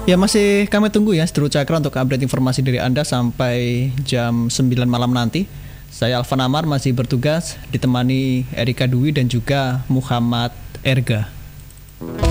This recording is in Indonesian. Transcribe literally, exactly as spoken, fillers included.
Ya masih kami tunggu ya Seteru Cakra untuk update informasi dari Anda sampai jam sembilan malam nanti. Saya Alvan Amar masih bertugas ditemani Erika Dwi dan juga Muhammad Erga.